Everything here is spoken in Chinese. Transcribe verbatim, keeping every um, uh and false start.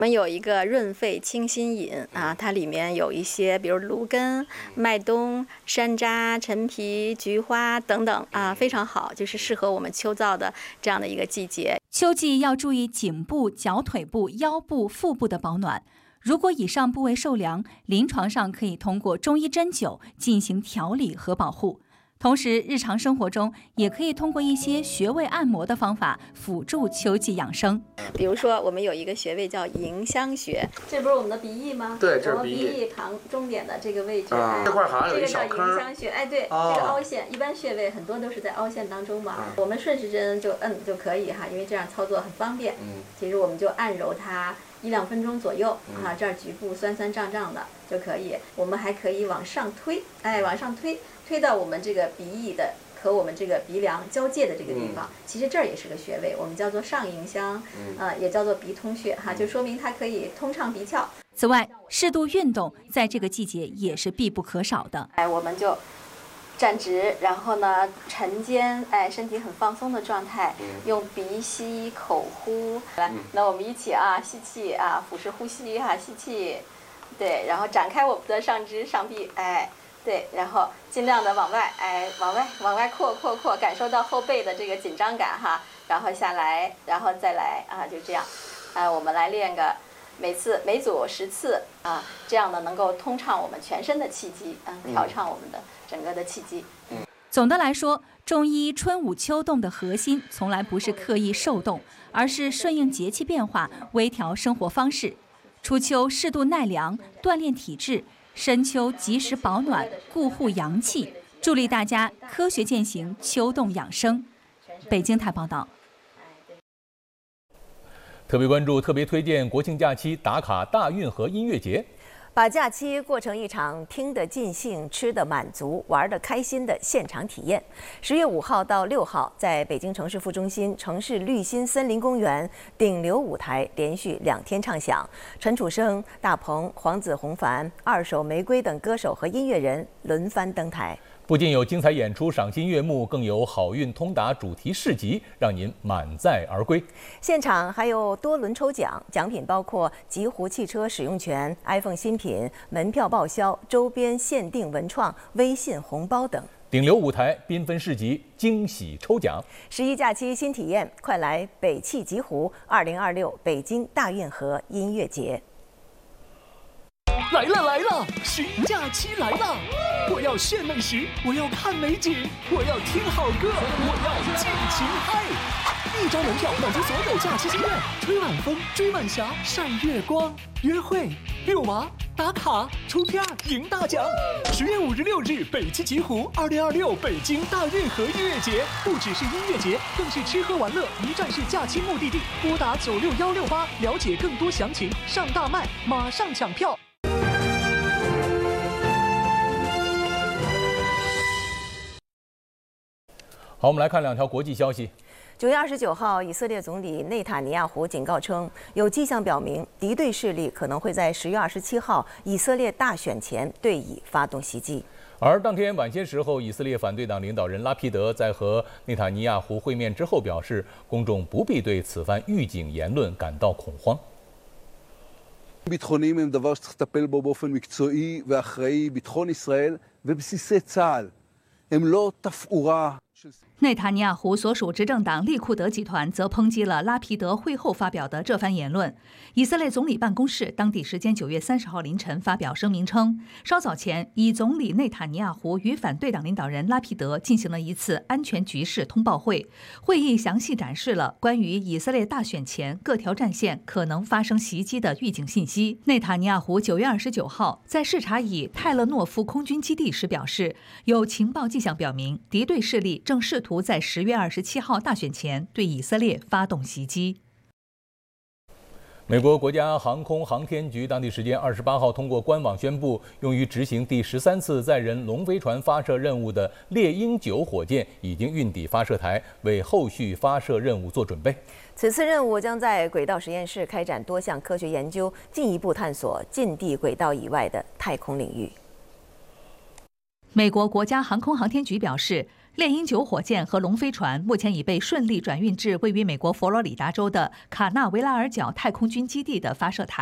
我们有一个润肺清心饮啊，它里面有一些，比如芦根、麦冬、山楂、陈皮、菊花等等啊，非常好，就是适合我们秋燥的这样的一个季节。 秋季要注意颈部、脚腿部、腰部、腹部的保暖。如果以上部位受凉，临床上可以通过中医针灸进行调理和保护。同时，日常生活中也可以通过一些穴位按摩的方法辅助秋季养生。 比如说，我们有一个穴位叫迎香穴，这不是我们的鼻翼吗？ 对，这是鼻翼旁中点的这个位置。 啊，这块好像有一小坑。 这个叫迎香穴，哎，对， 哦、 这个凹陷，一般穴位很多都是在凹陷当中嘛。嗯、我们顺时针就摁就可以哈，因为这样操作很方便。嗯，其实我们就按揉它一两分钟左右，嗯、啊，这儿局部酸酸胀胀的就可以。我们还可以往上推，哎，往上推。推到我们这个鼻翼的和我们这个鼻梁交界的这个地方，嗯、其实这儿也是个穴位，我们叫做上迎香，嗯、呃，也叫做鼻通穴哈，就说明它可以通畅鼻窍。 此外，适度运动在这个季节也是必不可少的。 哎，我们就站直，然后呢沉肩，哎，身体很放松的状态，嗯、用鼻吸口呼。来，嗯、那我们一起啊，吸气啊，腹式呼吸哈、啊，吸气，对，然后展开我们的上肢上臂，哎。对，然后尽量的往外，哎，往外往外扩扩扩，感受到后背的这个紧张感哈，然后下来，然后再来啊，就这样，啊，我们来练个每次每组十次啊，这样呢能够通畅我们全身的气机，嗯，调畅我们的整个的气机。嗯， 总的来说，中医春捂秋冻的核心从来不是刻意受冻，而是顺应节气变化，微调生活方式。初秋适度耐凉，锻炼体质。深秋及时保暖，固护阳气，助力大家科学践行秋冻养生。北京台报道。 特别关注、特别推荐国庆假期打卡大运河音乐节。 把假期过成一场听得尽兴、吃得满足、玩得开心的现场体验。十月五号到六号，在北京城市副中心城市绿心森林公园顶流舞台连续两天唱响，陈楚生、大鹏、黄子弘凡、二手玫瑰等歌手和音乐人轮番登台。 不仅有精彩演出、赏心悦目，更有好运通达主题市集，让您满载而归。 现场还有多轮抽奖，奖品包括极狐汽车使用权、iPhone 新品、门票报销、周边限定文创、微信红包等。 顶流舞台、缤纷市集、惊喜抽奖， 十一假期新体验，快来北汽极狐二零二六北京大运河音乐节！ 来了来了，十一假期来了！我要炫美食，我要看美景，我要听好歌，我要尽情嗨！一张门票满足所有假期心愿，吹晚风，追晚霞，晒月光，约会、遛娃、打卡、出片、赢大奖！十月五日、六日，北汽极狐二零二六北京大运河音乐节，不只是音乐节，更是吃喝玩乐一站式假期目的地。拨打九六幺六八，了解更多详情。上大麦，马上抢票！ 好，我们来看两条国际消息。 九月二十九号，以色列总理内塔尼亚胡警告称，有迹象表明敌对势力可能会在十月二十七号以色列大选前对以发动袭击。 而当天晚些时候，以色列反对党领导人拉皮德在和内塔尼亚胡会面之后表示，公众不必对此番预警言论感到恐慌。 ביטחוניים הם דבר שצריך לטפל בו באופן מקצועי ואחראי. ביטחון ישראל ובסיסי צה"ל הם לא תפאורה. 内塔尼亚胡所属执政党利库德集团则抨击了拉皮德会后发表的这番言论。以色列总理办公室当地时间九月三十号凌晨发表声明称，稍早前以总理内塔尼亚胡与反对党领导人拉皮德进行了一次安全局势通报会，会议详细展示了关于以色列大选前各条战线可能发生袭击的预警信息。内塔尼亚胡九月二十九号在视察以泰勒诺夫空军基地时表示，有情报迹象表明敌对势力正试图在十月二十七号大选前对以色列发动袭击。 美国国家航空航天局当地时间二十八号通过官网宣布，用于执行第十三次载人龙飞船发射任务的猎鹰九火箭已经运抵发射台，为后续发射任务做准备。 此次任务将在轨道实验室开展多项科学研究，进一步探索近地轨道以外的太空领域。 美国国家航空航天局表示， 猎鹰九火箭和龙飞船目前已被顺利转运至位于美国佛罗里达州的卡纳维拉尔角太空军基地的发射台。